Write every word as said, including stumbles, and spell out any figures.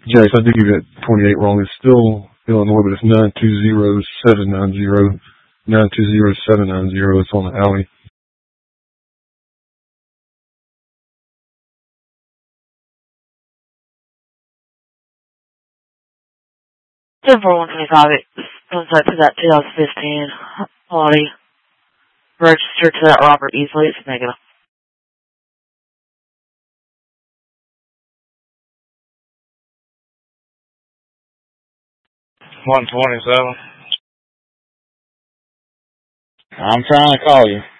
Jace, I do give you that twenty-eight wrong. It's still Illinois, but it's nine two zero seven nine zero. nine two zero seven nine zero. It's on the alley. ten four one twenty-five, it comes up to that two thousand fifteen Audi. Registered to that Robert easily, it's negative. one twenty-seven. I'm trying to call you.